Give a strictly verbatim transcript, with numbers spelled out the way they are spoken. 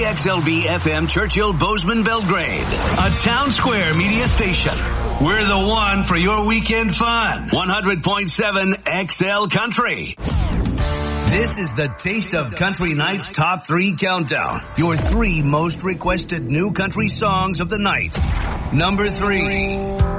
X L B F M Churchill Bozeman Belgrade, a Town Square media station. We're the one for your weekend fun. one hundred point seven X L Country. This is the Taste of Country Night's Top three Countdown. Your three most requested new country songs of the night. Number three.